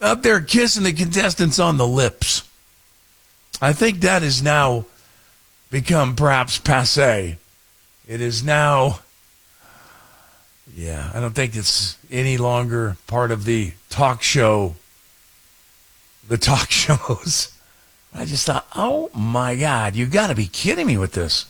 up there kissing the contestants on the lips. I think that has now become perhaps passé. It is now, I don't think it's any longer part of the talk shows. I just thought, oh my God, you got to be kidding me with this.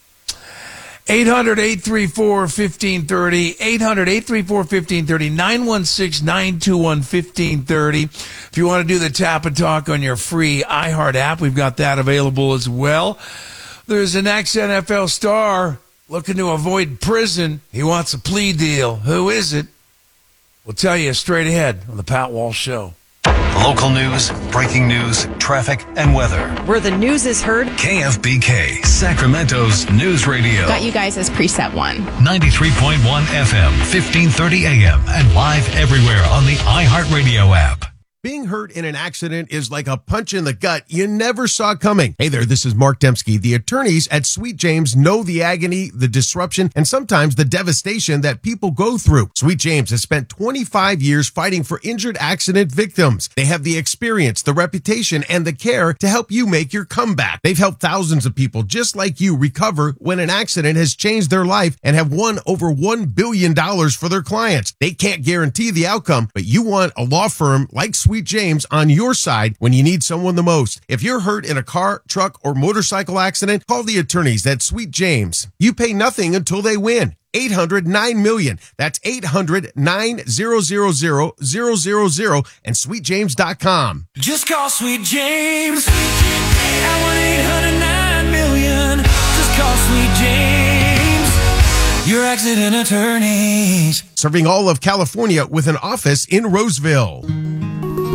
800-834-1530, 800-834-1530, 916-921-1530. If you want to do the Tap and Talk on your free iHeart app, we've got that available as well. There's an ex-NFL star looking to avoid prison. He wants a plea deal. Who is it? We'll tell you straight ahead on the Pat Walsh Show. Local news, breaking news, traffic, and weather. Where the news is heard. KFBK, Sacramento's news radio. Got you guys as preset 1. 93.1 FM, 1530 AM, and live everywhere on the iHeartRadio app. Being hurt in an accident is like a punch in the gut you never saw coming. Hey there, this is Mark Dembski. The attorneys at Sweet James know the agony, the disruption, and sometimes the devastation that people go through. Sweet James has spent 25 years fighting for injured accident victims. They have the experience, the reputation, and the care to help you make your comeback. They've helped thousands of people just like you recover when an accident has changed their life and have won over $1 billion for their clients. They can't guarantee the outcome, but you want a law firm like Sweet James on your side when you need someone the most. If you're hurt in a car, truck, or motorcycle accident, call the attorneys at Sweet James. You pay nothing until they win. 800-9-MILLION. That's 800-900-0000 and sweetjames.com. Just call Sweet James at 1-800-9-MILLION. Just call Sweet James, your accident attorneys. Serving all of California with an office in Roseville.